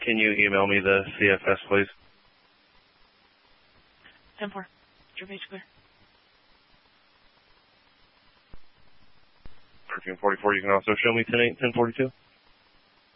Can you email me the CFS, please? 10-4. Your base clear. 1344, you can also show me 10-8, 1042.